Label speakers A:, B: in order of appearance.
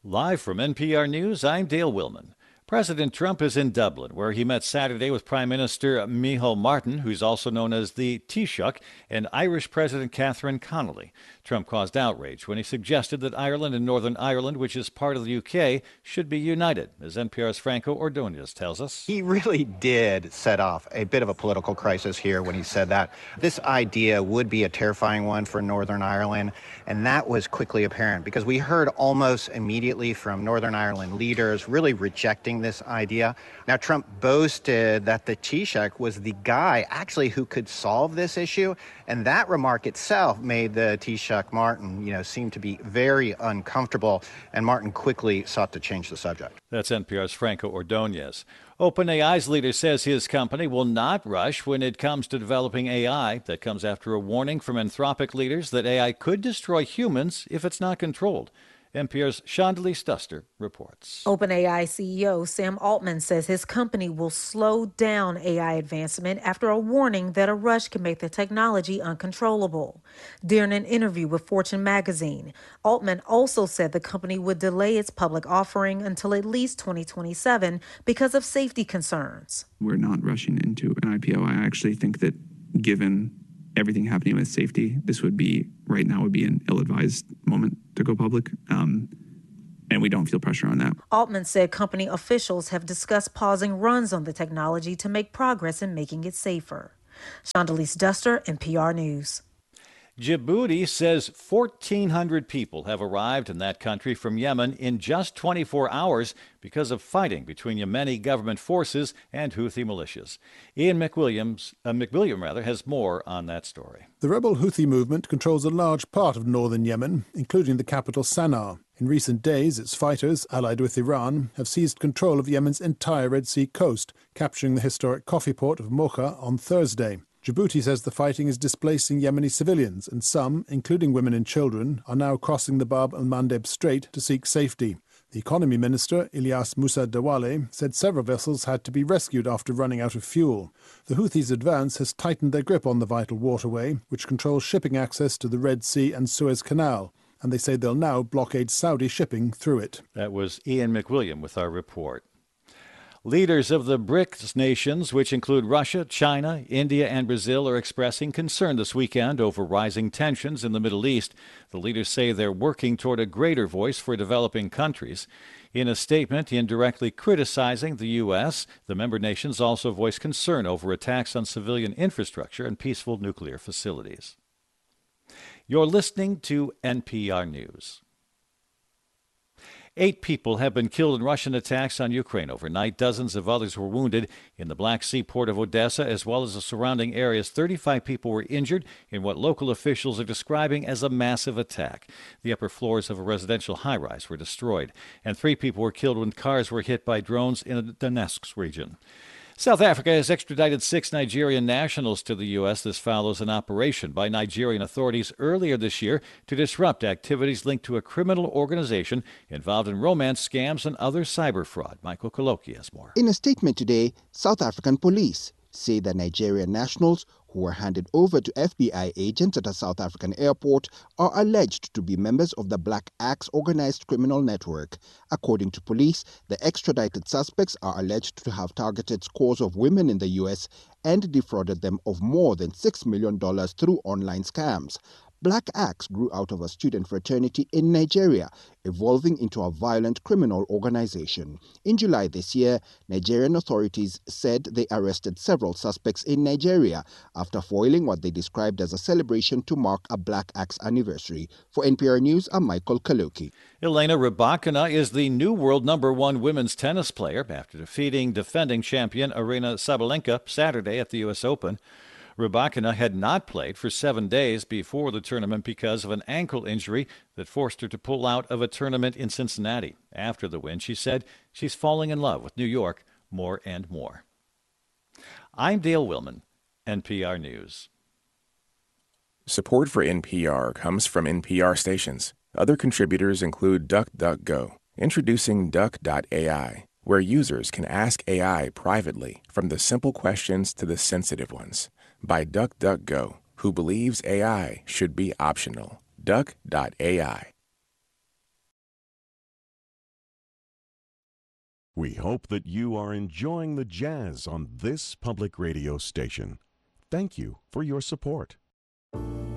A: Live from NPR News, I'm Dale Willman. President Trump is in Dublin, where he met Saturday with Prime Minister Micheál Martin, who's also known as the Taoiseach, and Irish President Catherine Connolly. Trump caused outrage when he suggested that Ireland and Northern Ireland, which is part of the UK, should be united, as NPR's Franco Ordonez tells us.
B: He really did set off a bit of a political crisis here when he said that. This idea would be a terrifying one for Northern Ireland, and that was quickly apparent because we heard almost immediately from Northern Ireland leaders really rejecting this idea. Now, Trump boasted that the Taoiseach was the guy actually who could solve this issue, and that remark itself made the Taoiseach Martin, seem to be very uncomfortable, and Martin quickly sought to change the subject.
A: That's NPR's Franco Ordonez. OpenAI's leader says his company will not rush when it comes to developing AI. That comes after a warning from Anthropic leaders that AI could destroy humans if it's not controlled. NPR's Chandelier Duster reports.
C: OpenAI CEO Sam Altman says his company will slow down AI advancement after a warning that a rush can make the technology uncontrollable. During an interview with Fortune magazine, Altman also said the company would delay its public offering until at least 2027 because of safety concerns.
D: We're not rushing into an IPO. I actually think that given everything happening with safety, this would be an ill-advised moment to go public. And we don't feel pressure on that.
C: Altman said company officials have discussed pausing runs on the technology to make progress in making it safer. Chandelier Duster, NPR News.
A: Djibouti says 1,400 people have arrived in that country from Yemen in just 24 hours because of fighting between Yemeni government forces and Houthi militias. Ian McWilliam has more on that story.
E: The rebel Houthi movement controls a large part of northern Yemen, including the capital Sana'a. In recent days, its fighters, allied with Iran, have seized control of Yemen's entire Red Sea coast, capturing the historic coffee port of Mocha on Thursday. Djibouti says the fighting is displacing Yemeni civilians, and some, including women and children, are now crossing the Bab el-Mandeb Strait to seek safety. The economy minister, Ilyas Musa Dawale, said several vessels had to be rescued after running out of fuel. The Houthis' advance has tightened their grip on the vital waterway, which controls shipping access to the Red Sea and Suez Canal, and they say they'll now blockade Saudi shipping through it.
A: That was Ian McWilliam with our report. Leaders of the BRICS nations, which include Russia, China, India, and Brazil, are expressing concern this weekend over rising tensions in the Middle East. The leaders say they're working toward a greater voice for developing countries. In a statement indirectly criticizing the U.S., the member nations also voiced concern over attacks on civilian infrastructure and peaceful nuclear facilities. You're listening to NPR News. 8 people have been killed in Russian attacks on Ukraine overnight. Dozens of others were wounded in the Black Sea port of Odessa, as well as the surrounding areas. 35 people were injured in what local officials are describing as a massive attack. The upper floors of a residential high-rise were destroyed, and 3 people were killed when cars were hit by drones in the Donetsk region. South Africa has extradited 6 Nigerian nationals to the U.S. This follows an operation by Nigerian authorities earlier this year to disrupt activities linked to a criminal organization involved in romance scams and other cyber fraud. Michael Koloki has more.
F: In a statement today, South African police say that Nigerian nationals who were handed over to FBI agents at a South African airport are alleged to be members of the Black Axe organized criminal network. According to police, the extradited suspects are alleged to have targeted scores of women in the U.S. and defrauded them of more than $6 million through online scams. Black Axe grew out of a student fraternity in Nigeria, evolving into a violent criminal organization. In July this year, Nigerian authorities said they arrested several suspects in Nigeria after foiling what they described as a celebration to mark a Black Axe anniversary. For NPR News, I'm Michael Kaloki.
A: Elena Rybakina is the new world #1 women's tennis player after defeating defending champion Aryna Sabalenka Saturday at the U.S. Open. Rybakina had not played for 7 days before the tournament because of an ankle injury that forced her to pull out of a tournament in Cincinnati. After the win, she said she's falling in love with New York more and more. I'm Dale Willman, NPR News.
G: Support for NPR comes from NPR stations. Other contributors include DuckDuckGo, introducing Duck.ai, where users can ask AI privately, from the simple questions to the sensitive ones. By DuckDuckGo, who believes AI should be optional. Duck.ai.
H: We hope that you are enjoying the jazz on this public radio station. Thank you for your support.